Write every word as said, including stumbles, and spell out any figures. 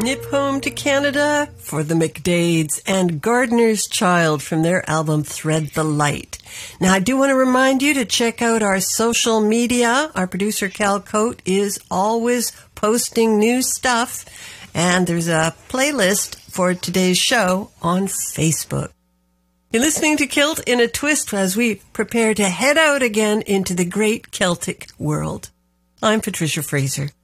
Nip home to Canada for the McDades and Gardener's Child from their album Thread the Light. Now, I do want to remind you to check out our social media. Our producer, Cal Coate, is always posting new stuff, and there's a playlist for today's show on Facebook. You're listening to Kilt in a Twist as we prepare to head out again into the great Celtic world. I'm Patricia Fraser.